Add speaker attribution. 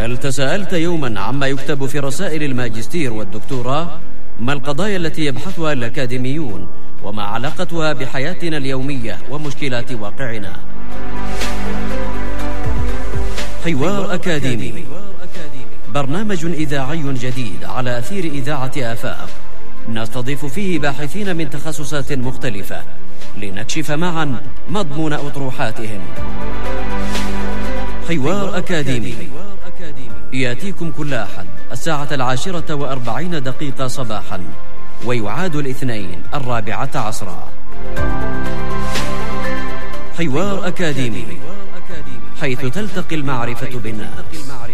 Speaker 1: هل تساءلت يوما عما يكتب في رسائل الماجستير والدكتوراه؟ ما القضايا التي يبحثها الأكاديميون وما علاقتها بحياتنا اليومية ومشكلات واقعنا؟ حوار أكاديمي، برنامج إذاعي جديد على أثير إذاعة آفاق، نستضيف فيه باحثين من تخصصات مختلفة لنكشف معا مضمون أطروحاتهم. حوار أكاديمي يأتيكم كل أحد 10:40 صباحا، ويعاد الاثنين 4 عصرا. حوار أكاديمي، حيث تلتقي المعرفة بالناس.